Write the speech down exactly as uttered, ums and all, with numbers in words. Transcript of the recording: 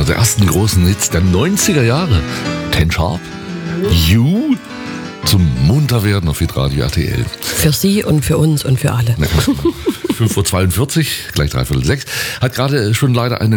einer der ersten großen Hits der neunziger Jahre. Ten Sharp, You, zum Munterwerden auf Hitradio R T L. Für Sie und für uns und für alle. fünf Uhr zweiundvierzig, gleich dreiviertel sechs, hat gerade schon leider eine